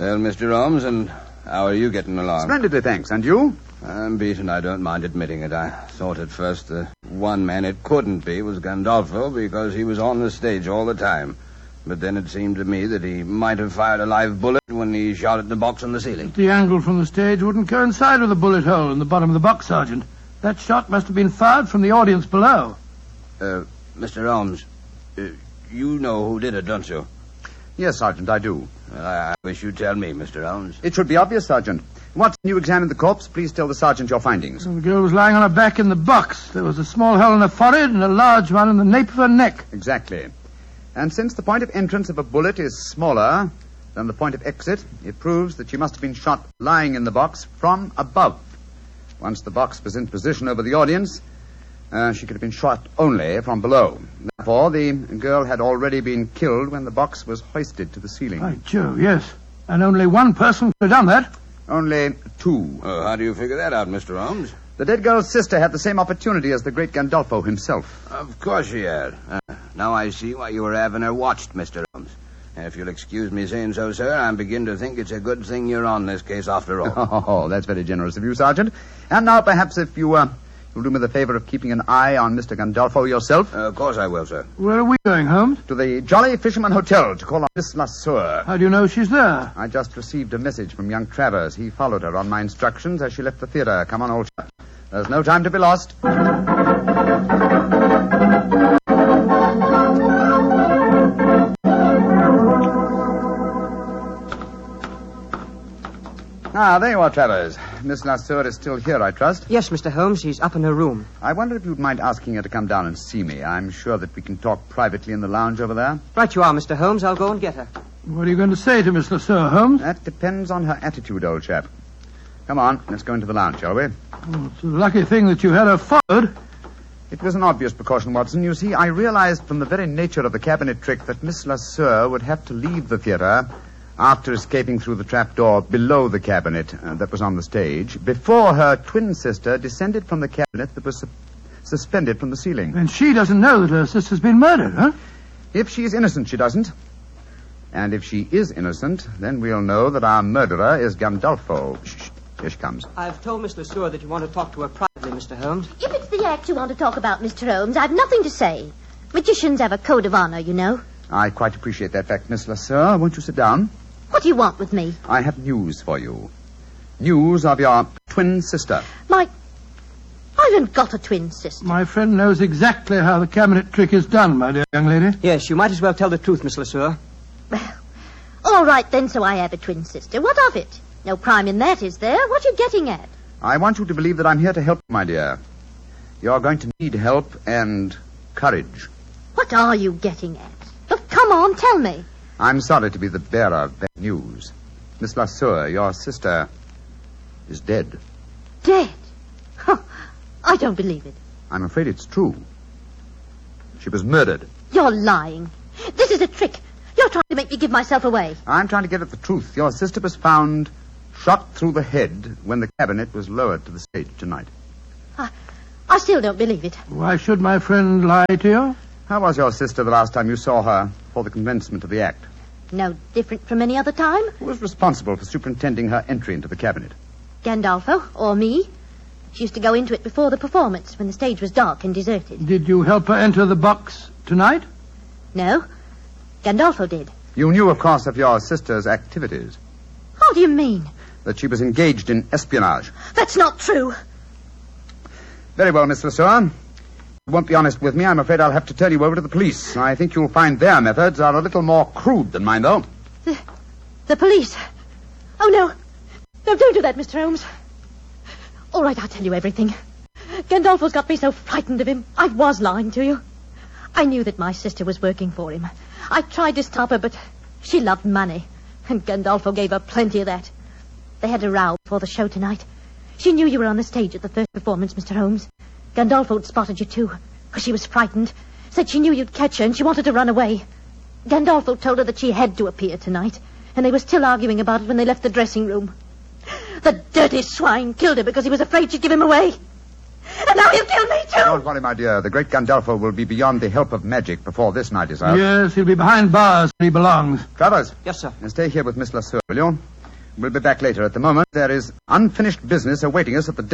Well, Mr. Holmes, and how are you getting along? Splendidly, thanks. And you? I'm beaten. I don't mind admitting it. I thought at first the one man it couldn't be was Gandolfo because he was on the stage all the time. But then it seemed to me that he might have fired a live bullet when he shot at the box on the ceiling. The angle from the stage wouldn't coincide with the bullet hole in the bottom of the box, Sergeant. That shot must have been fired from the audience below. Mr. Holmes, you know who did it, don't you? Yes, Sergeant, I do. Well, I wish you'd tell me, Mr. Holmes. It should be obvious, Sergeant. Once you examined the corpse, please tell the Sergeant your findings. So the girl was lying on her back in the box. There was a small hole in her forehead and a large one in the nape of her neck. Exactly. And since the point of entrance of a bullet is smaller than the point of exit, it proves that she must have been shot lying in the box from above. Once the box was in position over the audience, she could have been shot only from below. Therefore, the girl had already been killed when the box was hoisted to the ceiling. By Jove, yes. And only one person could have done that. Only two. Oh, how do you figure that out, Mr. Holmes? The dead girl's sister had the same opportunity as the great Gandolfo himself. Of course she had. Now I see why you were having her watched, Mr. Holmes. And if you'll excuse me saying so, sir, I'm beginning to think it's a good thing you're on this case after all. Oh, that's very generous of you, Sergeant. And now, perhaps, if you'll do me the favor of keeping an eye on Mr. Gandolfo yourself. Of course I will, sir. Where are we going, Holmes? To the Jolly Fisherman Hotel to call on Miss Lasseur. How do you know she's there? I just received a message from young Travers. He followed her on my instructions as she left the theater. Come on, old chap. There's no time to be lost. Ah, there you are, Travers. Miss Lasseur is still here, I trust. Yes, Mr. Holmes. She's up in her room. I wonder if you'd mind asking her to come down and see me. I'm sure that we can talk privately in the lounge over there. Right you are, Mr. Holmes. I'll go and get her. What are you going to say to Miss Lasseur, Holmes? That depends on her attitude, old chap. Come on, let's go into the lounge, shall we? Oh, it's a lucky thing that you had her followed. It was an obvious precaution, Watson. You see, I realized from the very nature of the cabinet trick that Miss Lasseur would have to leave the theater after escaping through the trapdoor below the cabinet that was on the stage, before her twin sister descended from the cabinet that was suspended from the ceiling. And she doesn't know that her sister's been murdered, huh? If she's innocent, she doesn't. And if she is innocent, then we'll know that our murderer is Gandolfo. Shh. Here she comes. I've told Miss Lasseur that you want to talk to her privately, Mr. Holmes. If it's the act you want to talk about, Mr. Holmes, I've nothing to say. Magicians have a code of honor, you know. I quite appreciate that fact, Miss Lasseur. Won't you sit down? What do you want with me? I have news for you. News of your twin sister. I haven't got a twin sister. My friend knows exactly how the cabinet trick is done, my dear young lady. Yes, you might as well tell the truth, Miss Lasseur. Well, all right then, so I have a twin sister. What of it? No crime in that, is there? What are you getting at? I want you to believe that I'm here to help you, my dear. You're going to need help and courage. What are you getting at? Look, come on, tell me. I'm sorry to be the bearer of that news. Miss Lasseur, your sister, is dead. Dead? Huh. I don't believe it. I'm afraid it's true. She was murdered. You're lying. This is a trick. You're trying to make me give myself away. I'm trying to get at the truth. Your sister was found shot through the head when the cabinet was lowered to the stage tonight. I still don't believe it. Why should my friend lie to you? How was your sister the last time you saw her for the commencement of the act? No different from any other time. Who was responsible for superintending her entry into the cabinet? Gandolfo, or me. She used to go into it before the performance, when the stage was dark and deserted. Did you help her enter the box tonight? No. Gandolfo did. You knew, of course, of your sister's activities. How do you mean? That she was engaged in espionage. That's not true. Very well, Miss Lasseur. You won't be honest with me. I'm afraid I'll have to turn you over to the police. I think you'll find their methods are a little more crude than mine, though. The police? Oh, no. No, don't do that, Mr. Holmes. All right, I'll tell you everything. Gandolfo's got me so frightened of him. I was lying to you. I knew that my sister was working for him. I tried to stop her, but she loved money. And Gandolfo gave her plenty of that. They had a row before the show tonight. She knew you were on the stage at the first performance, Mr. Holmes. Gandolfo had spotted you, too, because she was frightened. Said she knew you'd catch her and she wanted to run away. Gandolfo told her that she had to appear tonight, and they were still arguing about it when they left the dressing room. The dirty swine killed her because he was afraid she'd give him away. And now he'll kill me, too. Don't worry, my dear. The great Gandolfo will be beyond the help of magic before this night is out. Yes, he'll be behind bars where he belongs. Travers. Yes, sir. Stay here with Miss Lasseur, will you? We'll be back later. At the moment, there is unfinished business awaiting us at the